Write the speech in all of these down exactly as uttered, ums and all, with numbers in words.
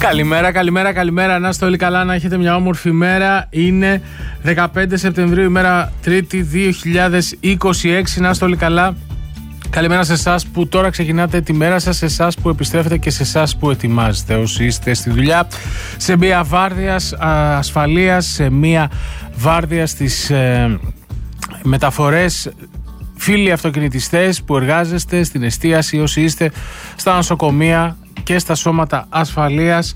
Καλημέρα, καλημέρα, καλημέρα. Να είστε όλοι καλά, να έχετε μια όμορφη μέρα. Είναι δεκαπέντε Σεπτεμβρίου, ημέρα Τρίτη δύο χιλιάδες είκοσι έξι. Να είστε όλοι καλά. Καλημέρα σε εσάς που τώρα ξεκινάτε τη μέρα σας, σε εσάς που επιστρέφετε και σε εσάς που ετοιμάζετε. Όσοι είστε στη δουλειά, σε μια βάρδια ασφαλείας, σε μια βάρδια στις ε, μεταφορές. Φίλοι αυτοκινητιστές που εργάζεστε στην εστίαση, όσοι είστε στα νοσοκομεία και στα σώματα ασφαλείας,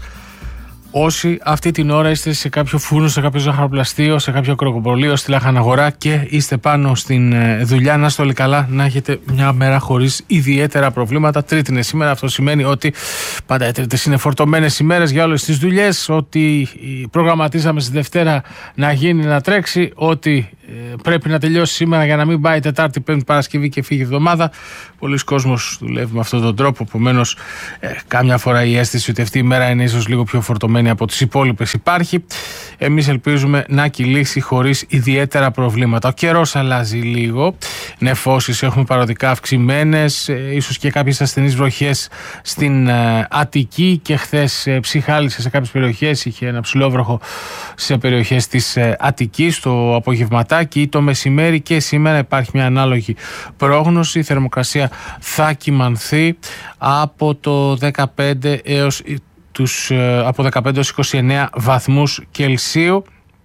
όσοι αυτή την ώρα είστε σε κάποιο φούρνο, σε κάποιο ζαχαροπλαστείο, σε κάποιο κροκοπολείο, στη Λαχαναγορά και είστε πάνω στην δουλειά, να είστε όλοι καλά, να έχετε μια μέρα χωρίς ιδιαίτερα προβλήματα. Τρίτη είναι σήμερα, αυτό σημαίνει ότι πάντα οι Τρίτες είναι φορτωμένες ημέρες για όλες τις δουλειές, ότι προγραμματίσαμε στη Δευτέρα να γίνει, να τρέξει, ότι πρέπει να τελειώσει σήμερα για να μην πάει Τετάρτη, Πέμπτη, Παρασκευή και φύγει η εβδομάδα. Πολλοί κόσμος δουλεύει με αυτόν τον τρόπο. Επομένως, ε, κάμια φορά η αίσθηση ότι αυτή η μέρα είναι ίσως λίγο πιο φορτωμένη από τις υπόλοιπες υπάρχει. Εμείς ελπίζουμε να κυλήσει χωρίς ιδιαίτερα προβλήματα. Ο καιρός αλλάζει λίγο. Νεφώσεις έχουμε παροδικά αυξημένες. Ε, ίσως και κάποιες ασθενείς βροχές στην ε, Αττική. Και χθες ε, ψυχάλισε σε κάποιες περιοχές. Είχε ένα ψηλόβροχο σε περιοχές της ε, Αττικής το απογευματάκι. Και το μεσημέρι και σήμερα υπάρχει μια ανάλογη πρόγνωση. Η θερμοκρασία θα κυμανθεί από το δεκαπέντε έως τους, από δεκαπέντε έως είκοσι εννέα βαθμούς Κελσίου.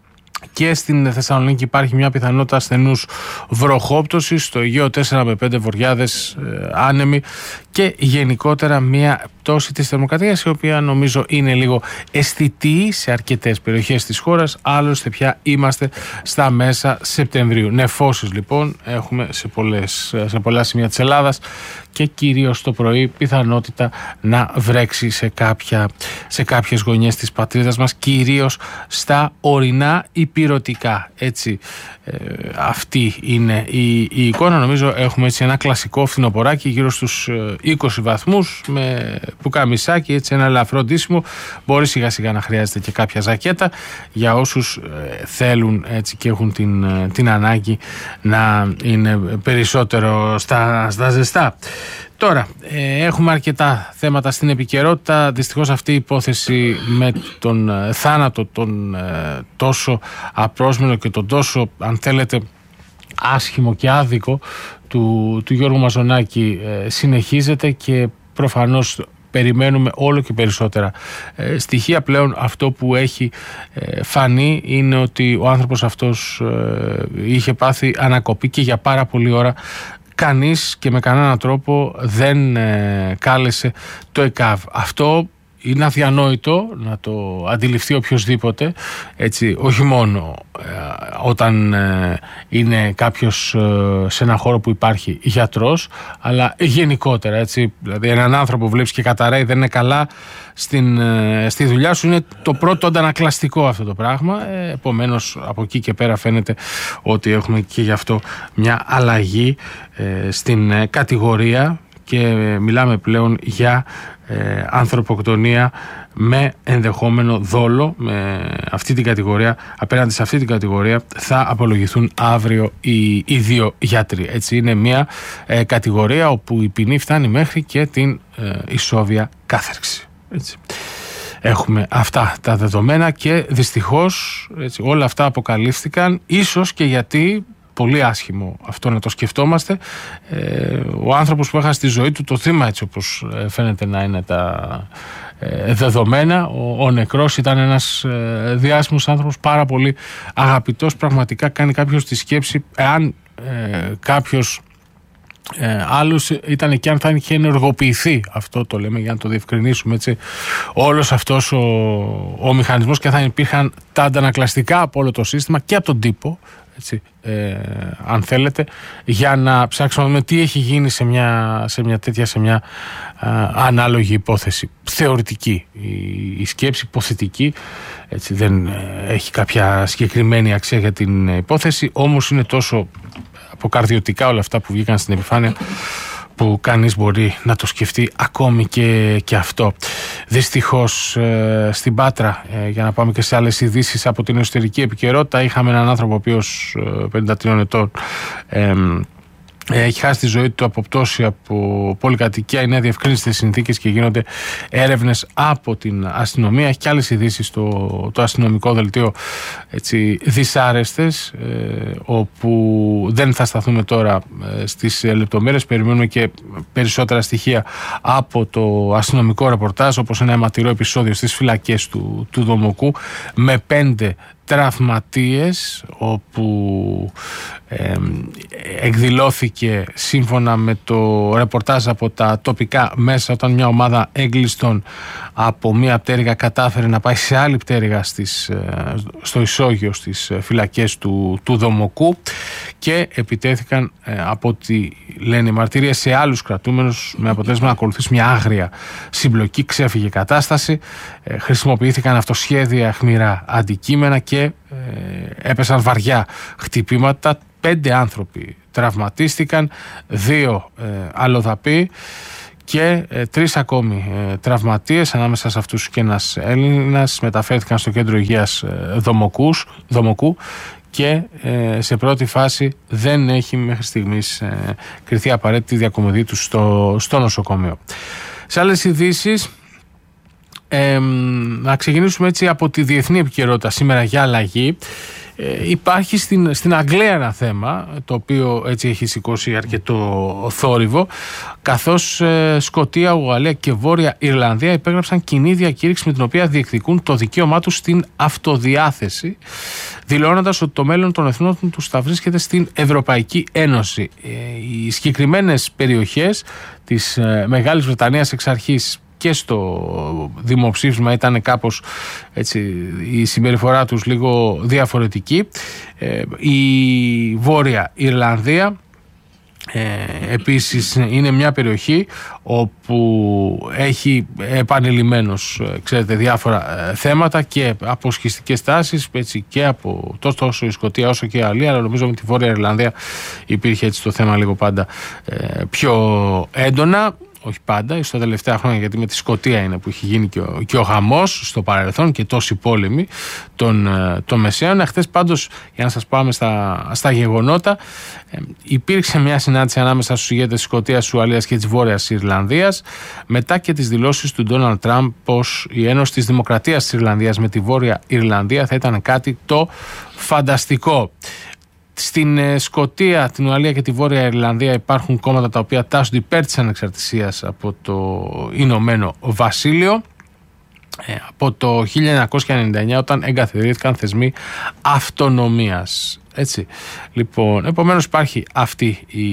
Και στην Θεσσαλονίκη υπάρχει μια πιθανότητα ασθενούς βροχόπτωσης, στο Αιγαίο τέσσερα με πέντε βοριάδες ε, άνεμοι και γενικότερα μια πτώση της θερμοκρασίας, η οποία νομίζω είναι λίγο αισθητή σε αρκετές περιοχές της χώρας. Άλλωστε πια είμαστε στα μέσα Σεπτεμβρίου. Νεφώσεις λοιπόν έχουμε σε, πολλές, σε πολλά σημεία της Ελλάδας και κυρίως το πρωί πιθανότητα να βρέξει σε, κάποια, σε κάποιες γωνιές της πατρίδας μας, κυρίως στα ορεινά υπηρωτικά. Έτσι, ε, αυτή είναι η, η εικόνα. Νομίζω έχουμε έτσι ένα κλασικό φθινοποράκι γύρω στους είκοσι βαθμούς με πουκαμισάκι, έτσι ένα ελαφρό ντύσιμο. Μπορεί σιγά σιγά να χρειάζεται και κάποια ζακέτα για όσους ε, θέλουν έτσι και έχουν την, την ανάγκη να είναι περισσότερο στα, στα ζεστά. Τώρα, ε, έχουμε αρκετά θέματα στην επικαιρότητα. Δυστυχώς αυτή η υπόθεση με τον ε, θάνατο, τον ε, τόσο απρόσμενο και τον τόσο, αν θέλετε, άσχημο και άδικο του, του Γιώργου Μαζονάκη ε, συνεχίζεται και προφανώς περιμένουμε όλο και περισσότερα ε, στοιχεία. Πλέον αυτό που έχει ε, φανεί είναι ότι ο άνθρωπος αυτός ε, είχε πάθει ανακοπή και για πάρα πολλή ώρα κανείς και με κανέναν τρόπο δεν ε, κάλεσε το ΕΚΑΒ. Αυτό είναι αδιανόητο να το αντιληφθεί οποιοσδήποτε, έτσι, όχι μόνο ε, όταν ε, είναι κάποιος ε, σε ένα χώρο που υπάρχει γιατρός, αλλά γενικότερα, έτσι, δηλαδή έναν άνθρωπο που βλέπεις και καταραίει, δεν είναι καλά στην, ε, στη δουλειά σου, είναι το πρώτο αντανακλαστικό αυτό το πράγμα. Ε, επομένως από εκεί και πέρα φαίνεται ότι έχουμε και γι' αυτό μια αλλαγή ε, στην ε, κατηγορία και ε, μιλάμε πλέον για Ε, ανθρωποκτονία με ενδεχόμενο δόλο. Με αυτή την κατηγορία, απέναντι σε αυτή την κατηγορία θα απολογηθούν αύριο οι, οι δύο γιατροί. Έτσι, είναι μια ε, κατηγορία όπου η ποινή φτάνει μέχρι και την ε, ισόβια κάθαρξη. Έτσι. Έχουμε αυτά τα δεδομένα και δυστυχώς, έτσι, όλα αυτά αποκαλύφθηκαν, ίσως και γιατί, πολύ άσχημο αυτό να το σκεφτόμαστε, ε, ο άνθρωπος που έχασε τη ζωή του, το θύμα, έτσι όπως φαίνεται να είναι τα ε, δεδομένα, ο, ο νεκρός ήταν ένας ε, διάσημος άνθρωπος, πάρα πολύ αγαπητός. Πραγματικά κάνει κάποιος τη σκέψη, εάν ε, κάποιος Ε, άλλος ήταν και αν θα είχε ενεργοποιηθεί, αυτό το λέμε για να το διευκρινίσουμε, έτσι, όλος αυτός ο, ο μηχανισμός και θα υπήρχαν τα αντανακλαστικά από όλο το σύστημα και από τον τύπο, έτσι, ε, αν θέλετε, για να ψάξουμε να δούμε τι έχει γίνει σε μια, σε μια τέτοια, σε μια α, ανάλογη υπόθεση. Θεωρητική η, η σκέψη, υποθετική, έτσι, δεν ε, έχει κάποια συγκεκριμένη αξία για την υπόθεση, όμως είναι τόσο αποκαρδιωτικά όλα αυτά που βγήκαν στην επιφάνεια που κανείς μπορεί να το σκεφτεί ακόμη και, και αυτό. Δυστυχώς ε, στην Πάτρα, ε, για να πάμε και σε άλλες ειδήσεις από την εσωτερική επικαιρότητα, είχαμε έναν άνθρωπο ο οποίος ε, πενήντα τριών ετών ε, έχει χάσει τη ζωή του από πτώση από πολυκατοικία. Είναι διευκρίνιστες συνθήκες και γίνονται έρευνες από την αστυνομία. Έχει και άλλες ειδήσεις στο το αστυνομικό δελτίο, έτσι, δυσάρεστες, ε, όπου δεν θα σταθούμε τώρα ε, στις λεπτομέρειες. Περιμένουμε και περισσότερα στοιχεία από το αστυνομικό ρεπορτάζ, όπως ένα αιματηρό επεισόδιο στις φυλακές του, του Δομοκού με πέντε τραυματίες, όπου ε, εκδηλώθηκε σύμφωνα με το ρεπορτάζ από τα τοπικά μέσα, όταν μια ομάδα έγκλειστων από μια πτέρυγα κατάφερε να πάει σε άλλη πτέρυγα στις, στο ισόγειο στις φυλακές του, του Δομοκού, και επιτέθηκαν ε, από ό,τι λένε οι μαρτυρίες σε άλλους κρατούμενους, με αποτέλεσμα να ακολουθήσει μια άγρια συμπλοκή, ξέφυγε κατάσταση, ε, χρησιμοποιήθηκαν αυτοσχέδια αιχμηρά αντικείμενα και ε, έπεσαν βαριά χτυπήματα. Πέντε άνθρωποι τραυματίστηκαν, δύο ε, αλλοδαποί και ε, τρεις ακόμη ε, τραυματίες, ανάμεσα σε αυτούς και ένας Έλληνας, μεταφέρθηκαν στο κέντρο υγείας ε, Δομοκούς, Δομοκού, και ε, σε πρώτη φάση δεν έχει μέχρι στιγμής ε, κριθεί απαραίτητη διακομιδή του στο, στο νοσοκομείο. Σε άλλες ειδήσεις, ε, να ξεκινήσουμε έτσι από τη διεθνή επικαιρότητα σήμερα για αλλαγή. Ε, υπάρχει στην, στην Αγγλία ένα θέμα, το οποίο έτσι έχει σηκώσει αρκετό θόρυβο, καθώς ε, Σκωτία, Ουαλία και Βόρεια Ιρλανδία υπέγραψαν κοινή διακήρυξη με την οποία διεκδικούν το δικαίωμά τους στην αυτοδιάθεση, δηλώνοντας ότι το μέλλον των εθνών τους θα βρίσκεται στην Ευρωπαϊκή Ένωση. Ε, οι συγκεκριμένες περιοχές της ε, Μεγάλης Βρετανίας εξ αρχής και στο δημοψήφισμα ήταν κάπως, έτσι, η συμπεριφορά τους λίγο διαφορετική. Ε, η Βόρεια Ιρλανδία ε, επίσης είναι μια περιοχή όπου έχει επανειλημμένως, ξέρετε, διάφορα ε, θέματα και αποσχιστικές τάσεις, έτσι, και από τόσο η Σκωτία όσο και η Ουαλία, αλλά νομίζω με τη Βόρεια Ιρλανδία υπήρχε έτσι το θέμα λίγο πάντα ε, πιο έντονα. Όχι πάντα, στα τελευταία χρόνια, γιατί με τη Σκωτία είναι που έχει γίνει και ο, και ο γαμός στο παρελθόν και τόσοι πόλεμοι των, των Μεσαίων. Χθες πάντως, για να σας πάμε στα, στα γεγονότα, ε, υπήρξε μια συνάντηση ανάμεσα στους ηγέτες της Σκωτίας, της Ουαλίας και της Βόρειας Ιρλανδίας, μετά και τις δηλώσεις του Ντόναλντ Τραμπ πως η ένωση της Δημοκρατίας της Ιρλανδίας με τη Βόρεια Ιρλανδία θα ήταν κάτι το φανταστικό. Στην Σκωτία, την Ουαλία και τη Βόρεια Ιρλανδία υπάρχουν κόμματα τα οποία τάσσονται υπέρ της ανεξαρτησίας από το Ηνωμένο Βασίλειο, ε, από το χίλια εννιακόσια ενενήντα εννιά, όταν εγκαθιδρύθηκαν θεσμοί αυτονομίας. Έτσι. Λοιπόν, επομένως υπάρχει αυτή η,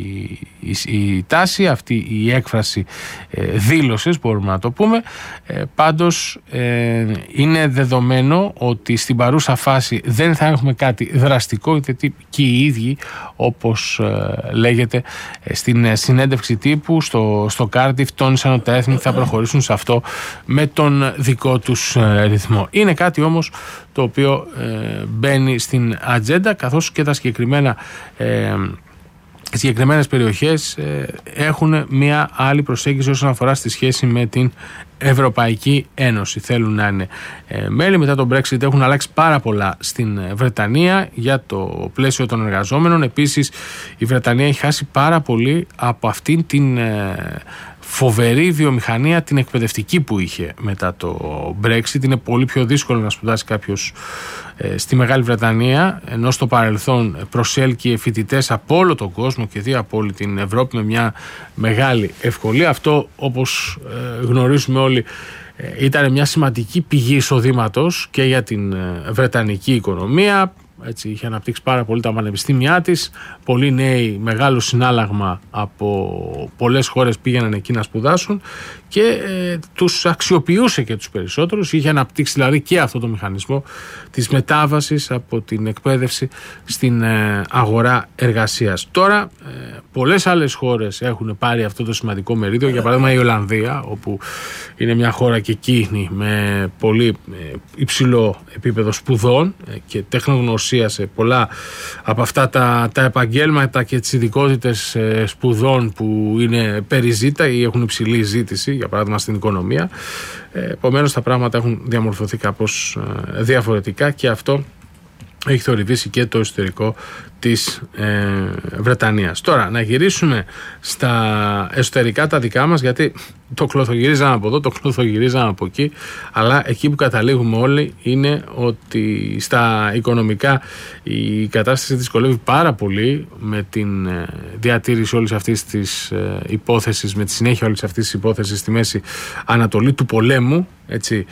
η, η τάση, αυτή η έκφραση ε, δήλωσης, μπορούμε να το πούμε. Ε, πάντως ε, είναι δεδομένο ότι στην παρούσα φάση δεν θα έχουμε κάτι δραστικό, γιατί και οι ίδιοι, όπως ε, λέγεται ε, στην συνέντευξη τύπου στο, στο Κάρντιφ, τόνισαν ότι τα έθνη θα προχωρήσουν σε αυτό με τον δικό τους ε, ρυθμό. Είναι κάτι όμως το οποίο ε, μπαίνει στην ατζέντα, καθώς και τα συγκεκριμένα ε, συγκεκριμένες περιοχές ε, έχουν μια άλλη προσέγγιση όσον αφορά στη σχέση με την Ευρωπαϊκή Ένωση. Θέλουν να είναι ε, μέλη. Μετά τον Brexit έχουν αλλάξει πάρα πολλά στην Βρετανία για το πλαίσιο των εργαζόμενων. Επίσης, η Βρετανία έχει χάσει πάρα πολύ από αυτήν την ε, φοβερή βιομηχανία, την εκπαιδευτική που είχε μετά το Brexit. Είναι πολύ πιο δύσκολο να σπουδάσει κάποιος ε, στη Μεγάλη Βρετανία, ενώ στο παρελθόν προσέλκυε φοιτητές από όλο τον κόσμο και δι' από όλη την Ευρώπη με μια μεγάλη ευκολία. Αυτό, όπως ε, γνωρίζουμε όλοι, ε, ήταν μια σημαντική πηγή εισοδήματος και για την ε, βρετανική οικονομία. Έτσι, είχε αναπτύξει πάρα πολύ τα πανεπιστήμια της. Πολλοί νέοι, μεγάλο συνάλλαγμα από πολλές χώρες πήγαιναν εκεί να σπουδάσουν και ε, τους αξιοποιούσε και τους περισσότερους. Είχε αναπτύξει δηλαδή και αυτό το μηχανισμό της μετάβασης από την εκπαίδευση στην ε, αγορά εργασίας. Τώρα ε, πολλές άλλες χώρες έχουν πάρει αυτό το σημαντικό μερίδιο. Για παράδειγμα η Ολλανδία, όπου είναι μια χώρα και εκείνη με πολύ ε, υψηλό επίπεδο σπουδών ε, και τεχνογνωσία σε πολλά από αυτά τα, τα επαγγέλματα και τις ειδικότητες ε, σπουδών που είναι περιζήτα ή έχουν υψηλή ζήτηση, για παράδειγμα στην οικονομία. Ε, επομένως τα πράγματα έχουν διαμορφωθεί κάπως ε, διαφορετικά και αυτό έχει θορυβήσει και το εσωτερικό της ε, Βρετανίας. Τώρα να γυρίσουμε στα εσωτερικά τα δικά μας, γιατί το κλωθογυρίζαμε από εδώ, το κλωθογυρίζαμε από εκεί, αλλά εκεί που καταλήγουμε όλοι είναι ότι στα οικονομικά η κατάσταση δυσκολεύει πάρα πολύ με την ε, διατήρηση όλης αυτής της ε, υπόθεσης, με τη συνέχεια όλης αυτής της υπόθεσης στη Μέση Ανατολή του πολέμου. Έτσι.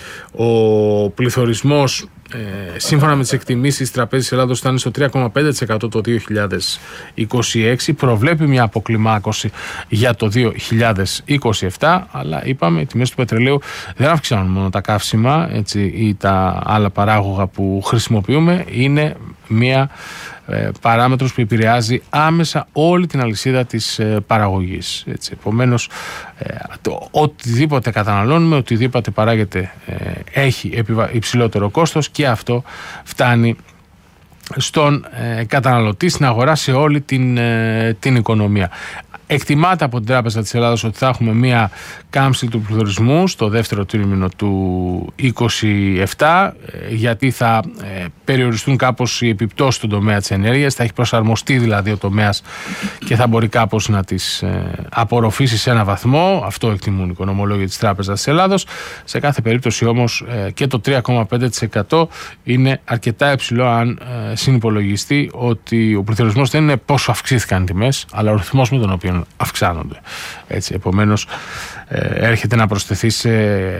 Ο πληθωρισμός Ε, σύμφωνα με τις εκτιμήσεις της Τραπέζης της Ελλάδος ήταν στο τρία κόμμα πέντε τοις εκατό το δύο χιλιάδες είκοσι έξι, προβλέπει μια αποκλιμάκωση για το δύο χιλιάδες είκοσι επτά, αλλά είπαμε οι τιμές του πετρελαίου δεν αυξάνουν μόνο τα καύσιμα, έτσι, ή τα άλλα παράγωγα που χρησιμοποιούμε, είναι μια ε, παράμετρος που επηρεάζει άμεσα όλη την αλυσίδα της ε, παραγωγής. Έτσι. Επομένως, ε, το, οτιδήποτε καταναλώνουμε, οτιδήποτε παράγεται ε, έχει επιβα... υψηλότερο κόστος, και αυτό φτάνει στον ε, καταναλωτή, στην αγορά, σε όλη την, ε, την οικονομία. Εκτιμάται από την Τράπεζα της Ελλάδος ότι θα έχουμε μία κάμψη του πληθωρισμού στο δεύτερο τρίμηνο του είκοσι επτά, γιατί θα ε, περιοριστούν κάπως οι επιπτώσεις στον τομέα της ενέργειας, θα έχει προσαρμοστεί δηλαδή ο τομέας και θα μπορεί κάπως να τις ε, απορροφήσει σε ένα βαθμό. Αυτό εκτιμούν οι οικονομολόγοι της Τράπεζας της Ελλάδος. Σε κάθε περίπτωση όμως ε, και το τρία κόμμα πέντε τοις εκατό είναι αρκετά υψηλό, αν ε, συνυπολογιστεί ότι ο πληθωρισμός δεν είναι πόσο αυξήθηκαν οι τιμές, αλλά ο ρυθμός με τον οποίο αυξάνονται. Έτσι, επομένως ε, έρχεται να προσθεθεί σε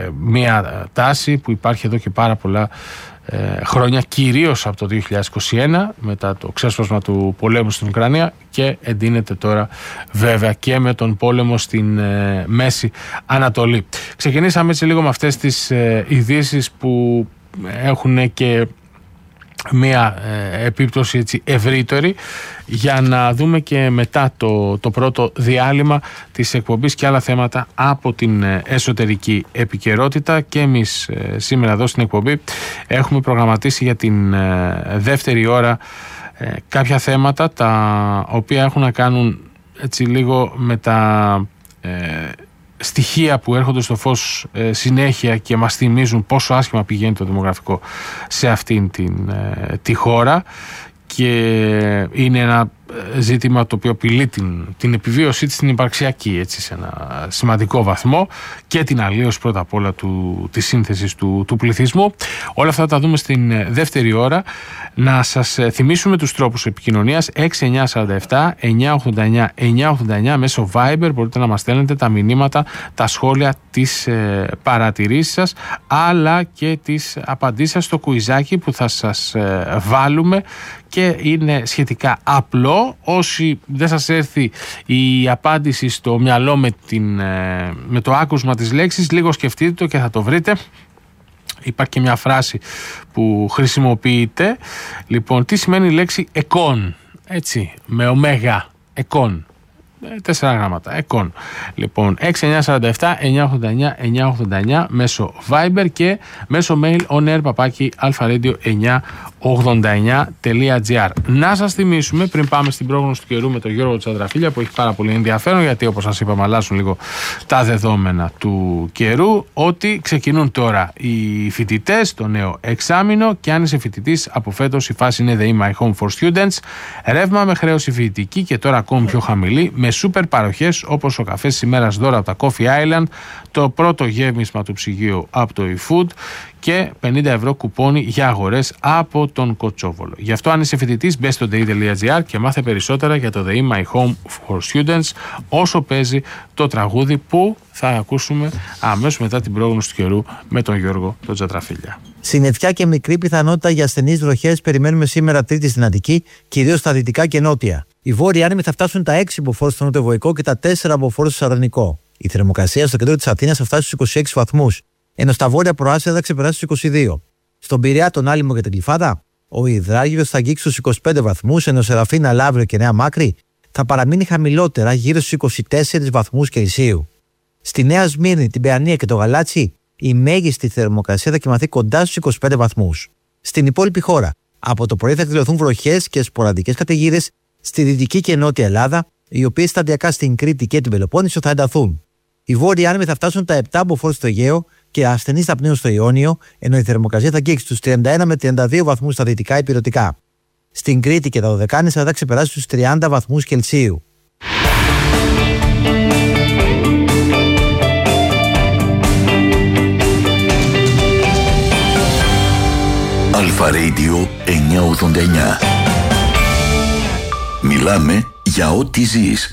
μια τάση που υπάρχει εδώ και πάρα πολλά ε, χρόνια, κυρίως από το δύο χιλιάδες είκοσι ένα μετά το ξέσπασμα του πολέμου στην Ουκρανία, και εντείνεται τώρα βέβαια και με τον πόλεμο στην ε, Μέση Ανατολή. Ξεκινήσαμε έτσι λίγο με αυτές τις ε, ειδήσεις που έχουν και μία ε, επίπτωση έτσι ευρύτερη, για να δούμε και μετά το, το πρώτο διάλειμμα της εκπομπής και άλλα θέματα από την ε, εσωτερική επικαιρότητα. Και εμείς ε, σήμερα εδώ στην εκπομπή έχουμε προγραμματίσει για την ε, δεύτερη ώρα ε, κάποια θέματα τα οποία έχουν να κάνουν έτσι λίγο με τα ε, στοιχεία που έρχονται στο φως ε, συνέχεια και μας θυμίζουν πόσο άσχημα πηγαίνει το δημογραφικό σε αυτήν την, ε, τη χώρα, και είναι ένα ζήτημα το οποίο απειλεί την, την επιβίωσή της, την υπαρξιακή, έτσι, σε ένα σημαντικό βαθμό, και την αλλίωση πρώτα απ' όλα του, της σύνθεσης του, του πληθυσμού. Όλα αυτά τα δούμε στην δεύτερη ώρα. Να σας θυμίσουμε τους τρόπους επικοινωνίας: έξι εννιά σαράντα επτά εννιά ογδόντα εννιά εννιά ογδόντα εννιά μέσω Viber. Μπορείτε να μας στέλνετε τα μηνύματα, τα σχόλια, τις ε, παρατηρήσεις σας, αλλά και τις απαντήσεις σας στο κουιζάκι που θα σας ε, βάλουμε, και είναι σχετικά απλό. Όσοι δεν σας έρθει η απάντηση στο μυαλό με, την, με το άκουσμα της λέξης, λίγο σκεφτείτε το και θα το βρείτε. Υπάρχει και μια φράση που χρησιμοποιείται. Λοιπόν, τι σημαίνει η λέξη εκόν? Έτσι, με ωμέγα, εκόν. Τέσσερα γράμματα, εκόν. Λοιπόν, έξι εννιά σαράντα επτά εννιά ογδόντα εννιά εννιά ογδόντα εννιά μέσω Viber και μέσω mail onair παπάκι αλφα-radio εννιά ογδόντα εννιά τελεία τζι άρ. Να σας θυμίσουμε, πριν πάμε στην πρόγνωση του καιρού με τον Γιώργο Τσαντραφίλια, που έχει πάρα πολύ ενδιαφέρον, γιατί όπως σας είπαμε αλλάζουν λίγο τα δεδομένα του καιρού, ότι ξεκινούν τώρα οι φοιτητές το νέο εξάμηνο, και αν είσαι φοιτητής από φέτος η φάση είναι The My Home for Students, ρεύμα με χρέωση φοιτητική και τώρα ακόμη πιο χαμηλή, με σούπερ παροχές όπως ο καφές της ημέρας δώρα από τα Coffee Island, το πρώτο γεύμισμα του ψυγείου από το eFood και πενήντα ευρώ κουπόνι για αγορές από τον Κοτσόβολο. Γι' αυτό, αν είσαι φοιτητής, μπες στο ντι ι τελεία τζι άρ και μάθε περισσότερα για το The My Home for Students, όσο παίζει το τραγούδι που θα ακούσουμε αμέσως μετά την πρόγνωση του καιρού με τον Γιώργο τον Τζατραφίλια. Συννεφιά και μικρή πιθανότητα για ασθενείς βροχές περιμένουμε σήμερα Τρίτη στην Αττική, κυρίως στα δυτικά και νότια. Οι βόρειοι άνεμοι θα φτάσουν τα έξι μποφόρ στο νοτιοβοϊκό και τα τέσσερα μποφόρ στο Σαρδενικό. Η θερμοκρασία στο κέντρο της Αθήνας θα φτάσει στους είκοσι έξι βαθμούς, ενώ στα βόρεια προάστια θα ξεπεράσει στους είκοσι δύο. Στον Πειραιά, τον Άλυμο και την Γλυφάδα, ο υδράγυρος θα αγγίξει στους είκοσι πέντε βαθμούς, ενώ Σεραφίνα, Λαύριο και Νέα Μάκρη θα παραμείνει χαμηλότερα, γύρω στους είκοσι τέσσερις βαθμούς Κελσίου. Στη Νέα Σμύρνη, την Παιανία και το Γαλάτσι, η μέγιστη θερμοκρασία θα κοιμαθεί κοντά στους είκοσι πέντε βαθμούς. Στην υπόλοιπη χώρα, από το πρωί θα εκδηλωθούν βροχές και σποραδικές καταιγίδες στη δυτική και νότια Ελλάδα, οι οποίες σταδιακά στην Κρήτη και την Πελοπόννησο θα ενταθούν. Οι βόρειοι άνεμοι θα φτάσουν τα επτά μποφόρ στο Αιγαίο και ασθενείς θα πνέουν στο Ιόνιο, ενώ η θερμοκρασία θα αγγίξει τους τριάντα ένα με τριάντα δύο βαθμούς στα δυτικά ηπειρωτικά. Στην Κρήτη και τα Δωδεκάνησα θα ξεπεράσει τους τριάντα βαθμούς Κελσίου. Αλφα Radio εννιακόσια ογδόντα εννιά. Μιλάμε για ό,τι ζεις.